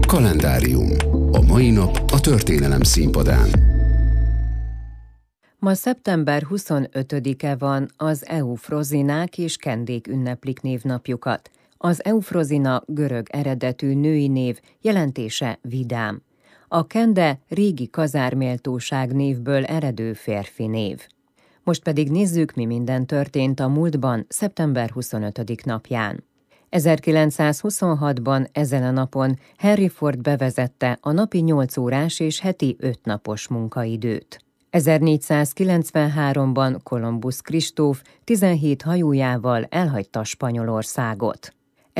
Kalendárium. A mai nap a történelem színpadán. Ma szeptember 25-e van, az Eufrozinák és Kendék ünneplik névnapjukat. Az Eufrozina görög eredetű női név, jelentése vidám. A Kende régi kazárméltóság névből eredő férfi név. Most pedig nézzük, mi minden történt a múltban, szeptember 25. napján. 1926-ban ezen a napon Henry Ford bevezette a napi 8 órás és heti 5 napos munkaidőt. 1493-ban Kolumbusz Kristóf 17 hajójával elhagyta Spanyolországot.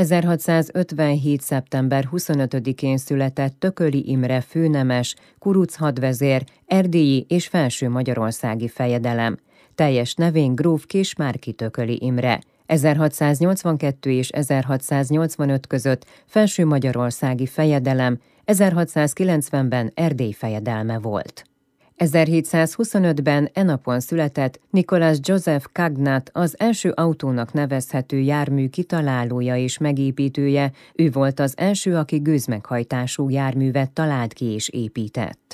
1657. szeptember 25-én született Tököli Imre főnemes, kuruc hadvezér, erdélyi és felső-magyarországi fejedelem. Teljes nevén gróf Késmárki Tököli Imre. 1682 és 1685 között felső-magyarországi fejedelem, 1690-ben Erdély fejedelme volt. 1725-ben e napon született Nicolas Joseph Cagnat, az első autónak nevezhető jármű kitalálója és megépítője. Ő volt az első, aki gőzmeghajtású járművet talált ki és épített.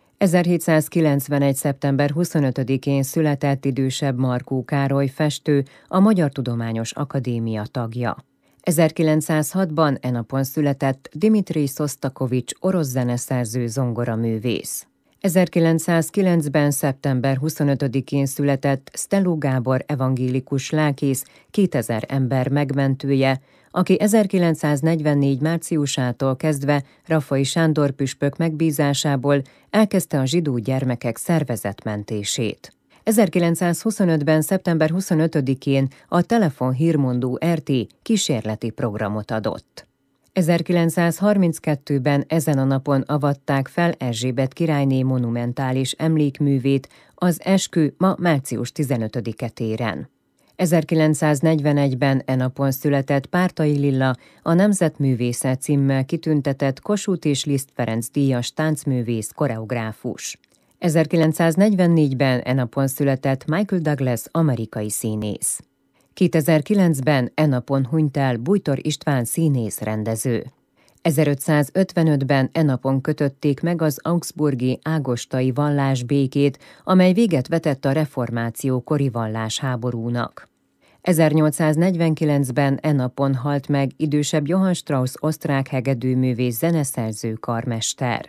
1791. szeptember 25-én született idősebb Markó Károly festő, a Magyar Tudományos Akadémia tagja. 1906-ban e napon született Dimitrij Szosztakovics orosz zeneszerző, zongoraművész. 1909-ben szeptember 25-én született Szteló Gábor evangélikus lelkész, 2000 ember megmentője, aki 1944. márciusától kezdve Raffai Sándor püspök megbízásából elkezdte a zsidó gyermekek szervezetmentését. 1925-ben szeptember 25-én a Telefon hírmondó RT kísérleti programot adott. 1932-ben ezen a napon avatták fel Erzsébet királyné monumentális emlékművét, az Eskü ma március 15-e téren. 1941-ben e napon született Pártai Lilla, a Nemzetművésze címmel kitüntetett Kossuth és Liszt Ferenc díjas táncművész, koreográfus. 1944-ben e napon született Michael Douglas, amerikai színész. 2009-ben e napon hunyt el Bújtor István színész rendező. 1555-ben e napon kötötték meg az augsburgi ágostai vallásbékét, amely véget vetett a reformáció kori vallásháborúnak. 1849-ben e napon halt meg idősebb Johann Strauss osztrák hegedűművész, zeneszerző, karmester.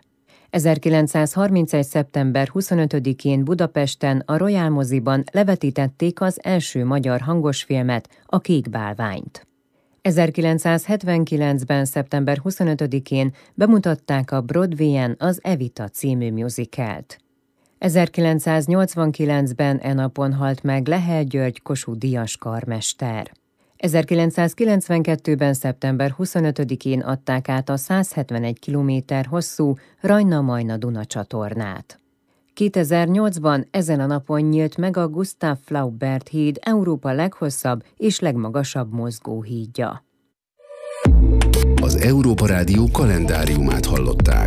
1931. szeptember 25-én Budapesten a Royal Moziban levetítették az első magyar hangosfilmet, a Kék bálványt. 1979-ben szeptember 25-én bemutatták a Broadwayen az Evita című musicalt. 1989-ben e napon halt meg Lehel György Kossuth-díjas karmester. 1992-ben szeptember 25-én adták át a 171 km hosszú Rajna-Majna-Duna csatornát. 2008-ban ezen a napon nyílt meg a Gustav Flaubert híd, Európa leghosszabb és legmagasabb mozgóhídja. Az Európa Rádió kalendáriumát hallották.